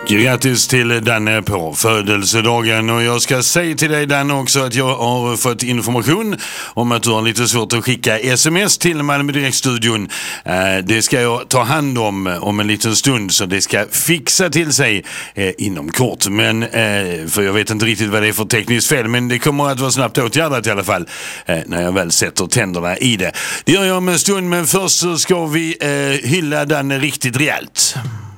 Grattis till Danne på födelsedagen, och jag ska säga till dig Danne också att jag har fått information om att du har lite svårt att skicka sms till Malmö Direktstudion. Det ska jag ta hand om en liten stund, så det ska fixa till sig inom kort. Men för jag vet inte riktigt vad det är för tekniskt fel, men det kommer att vara snabbt åtgärdat i alla fall när jag väl sätter tänderna i det. Det gör jag om en stund, men först så ska vi hylla Danne riktigt rejält.